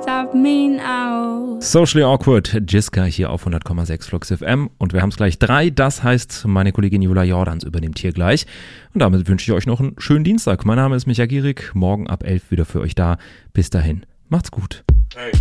stop me now. Socially Awkward, Jiska hier auf 100,6 Flux FM und wir haben es gleich 3, das heißt, meine Kollegin Jula Jordans übernimmt hier gleich und damit wünsche ich euch noch einen schönen Dienstag. Mein Name ist Micha Gierig, morgen ab 11 wieder für euch da. Bis dahin, macht's gut. Hey.